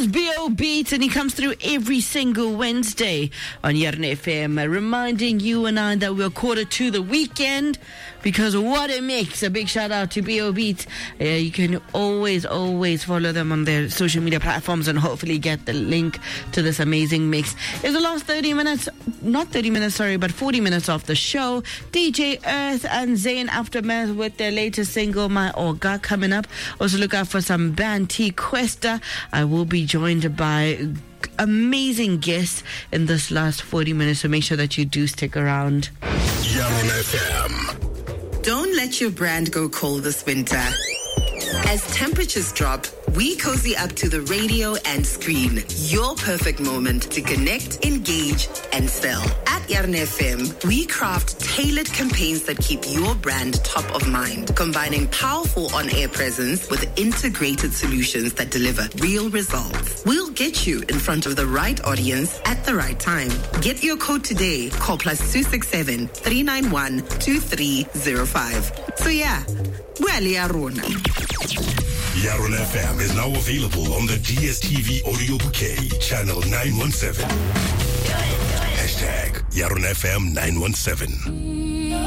is B.O. Beats, and he comes through every single Wednesday on Yarn FM, reminding you and I that we're quarter to the weekend, because what a mix. A big shout out to B.O. Beats. You can always follow them on their social media platforms and hopefully get the link to this amazing mix. It's the last 40 minutes of the show. DJ Earth and Zayn Aftermath with their latest single, My Orga, coming up. Also look out for some band T Questa. I will be joined by amazing guests in this last 40 minutes, so make sure that you do stick around. Yarn FM. Don't let your brand go cold this winter. As temperatures drop, we cozy up to the radio and screen. Your perfect moment to connect, engage, and sell. At Yarn FM, we craft tailored campaigns that keep your brand top of mind, combining powerful on-air presence with integrated solutions that deliver real results. We'll get you in front of the right audience at the right time. Get your code today. Call +267 391 2305. So yeah, well, Yarn FM is now available on the DSTV audio bouquet, channel 917. #Yarn FM 917.